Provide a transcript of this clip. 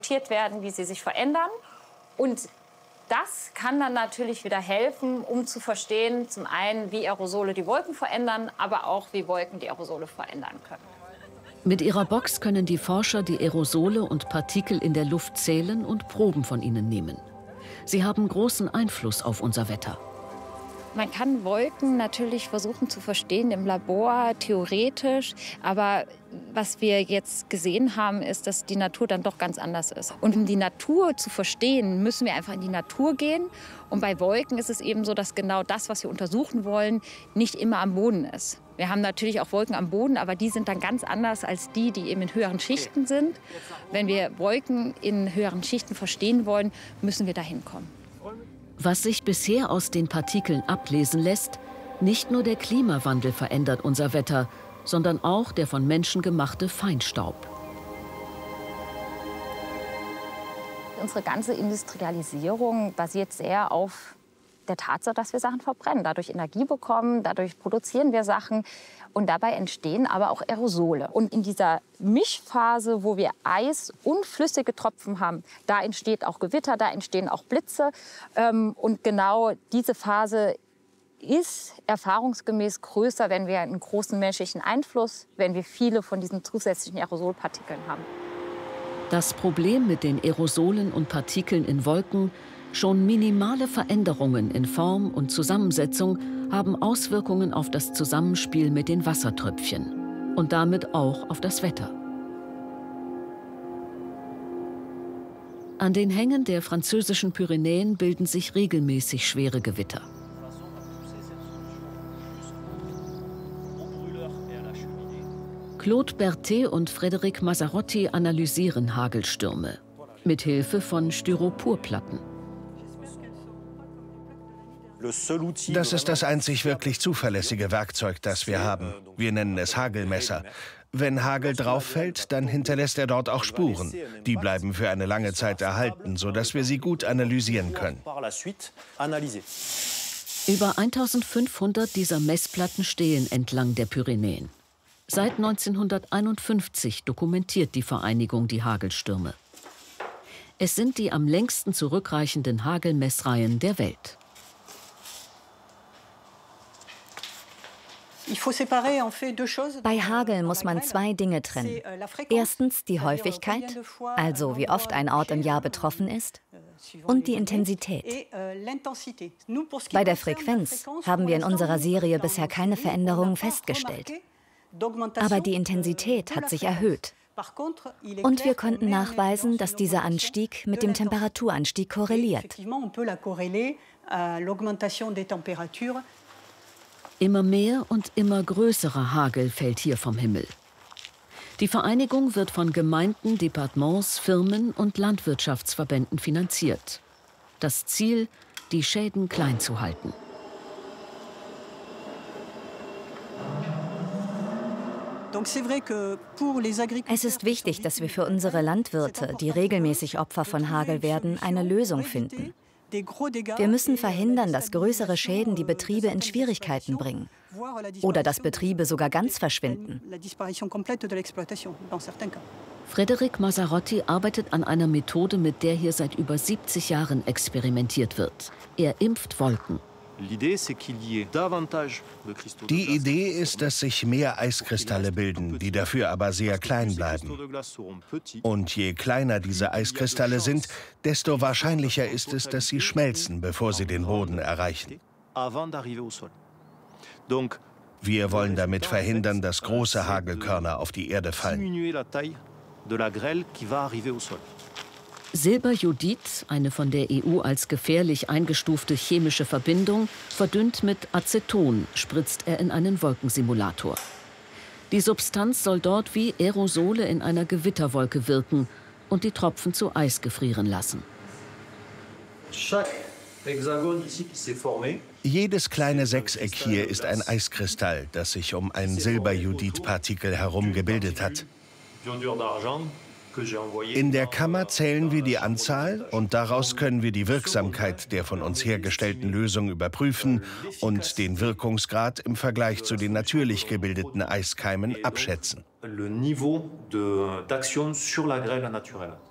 werden, wie sie sich verändern. Und das kann dann natürlich wieder helfen, um zu verstehen, zum einen, wie Aerosole die Wolken verändern, aber auch, wie Wolken die Aerosole verändern können. Mit ihrer Box können die Forscher die Aerosole und Partikel in der Luft zählen und Proben von ihnen nehmen. Sie haben großen Einfluss auf unser Wetter. Man kann Wolken natürlich versuchen zu verstehen im Labor, theoretisch. Aber was wir jetzt gesehen haben, ist, dass die Natur dann doch ganz anders ist. Und um die Natur zu verstehen, müssen wir einfach in die Natur gehen. Und bei Wolken ist es eben so, dass genau das, was wir untersuchen wollen, nicht immer am Boden ist. Wir haben natürlich auch Wolken am Boden, aber die sind dann ganz anders als die eben in höheren Schichten sind. Wenn wir Wolken in höheren Schichten verstehen wollen, müssen wir dahin kommen. Was sich bisher aus den Partikeln ablesen lässt, nicht nur der Klimawandel verändert unser Wetter, sondern auch der von Menschen gemachte Feinstaub. Unsere ganze Industrialisierung basiert sehr auf der Tatsache, dass wir Sachen verbrennen, dadurch Energie bekommen, dadurch produzieren wir Sachen und dabei entstehen aber auch Aerosole. Und in dieser Mischphase, wo wir Eis und flüssige Tropfen haben, da entsteht auch Gewitter, da entstehen auch Blitze. Und genau diese Phase ist erfahrungsgemäß größer, wenn wir einen großen menschlichen Einfluss, wenn wir viele von diesen zusätzlichen Aerosolpartikeln haben. Das Problem mit den Aerosolen und Partikeln in Wolken: schon minimale Veränderungen in Form und Zusammensetzung haben Auswirkungen auf das Zusammenspiel mit den Wassertröpfchen und damit auch auf das Wetter. An den Hängen der französischen Pyrenäen bilden sich regelmäßig schwere Gewitter. Claude Berthet und Frédéric Mazzarotti analysieren Hagelstürme mit Hilfe von Styroporplatten. Das ist das einzig wirklich zuverlässige Werkzeug, das wir haben. Wir nennen es Hagelmesser. Wenn Hagel drauf fällt, dann hinterlässt er dort auch Spuren. Die bleiben für eine lange Zeit erhalten, sodass wir sie gut analysieren können. Über 1500 dieser Messplatten stehen entlang der Pyrenäen. Seit 1951 dokumentiert die Vereinigung die Hagelstürme. Es sind die am längsten zurückreichenden Hagelmessreihen der Welt. Bei Hagel muss man zwei Dinge trennen. Erstens die Häufigkeit, also wie oft ein Ort im Jahr betroffen ist, und die Intensität. Bei der Frequenz haben wir in unserer Serie bisher keine Veränderungen festgestellt. Aber die Intensität hat sich erhöht. Und wir konnten nachweisen, dass dieser Anstieg mit dem Temperaturanstieg korreliert. Immer mehr und immer größerer Hagel fällt hier vom Himmel. Die Vereinigung wird von Gemeinden, Departements, Firmen und Landwirtschaftsverbänden finanziert. Das Ziel: die Schäden klein zu halten. Es ist wichtig, dass wir für unsere Landwirte, die regelmäßig Opfer von Hagel werden, eine Lösung finden. Wir müssen verhindern, dass größere Schäden die Betriebe in Schwierigkeiten bringen oder dass Betriebe sogar ganz verschwinden. Frédéric Mazzarotti arbeitet an einer Methode, mit der hier seit über 70 Jahren experimentiert wird. Er impft Wolken. Die Idee ist, dass sich mehr Eiskristalle bilden, die dafür aber sehr klein bleiben. Und je kleiner diese Eiskristalle sind, desto wahrscheinlicher ist es, dass sie schmelzen, bevor sie den Boden erreichen. Wir wollen damit verhindern, dass große Hagelkörner auf die Erde fallen. Silberjodid, eine von der EU als gefährlich eingestufte chemische Verbindung, verdünnt mit Aceton, spritzt er in einen Wolkensimulator. Die Substanz soll dort wie Aerosole in einer Gewitterwolke wirken und die Tropfen zu Eis gefrieren lassen. Jedes kleine Sechseck hier ist ein Eiskristall, das sich um ein Silberjodidpartikel herum gebildet hat. In der Kammer zählen wir die Anzahl und daraus können wir die Wirksamkeit der von uns hergestellten Lösung überprüfen und den Wirkungsgrad im Vergleich zu den natürlich gebildeten Eiskeimen abschätzen.